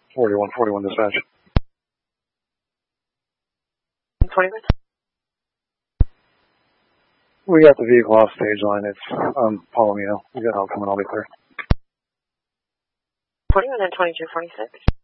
4141 dispatch. 20 minutes. We got the vehicle off stage line. It's Palomino. We got help coming. I'll be clear. 41 and 2246.